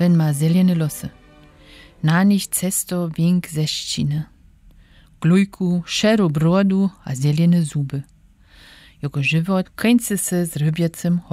Wen ma zelene losy. Na nich cesto wink ze ściny. Glujku, šeru brodu a zelene zuby. Jako żywot kręci se z rybiecym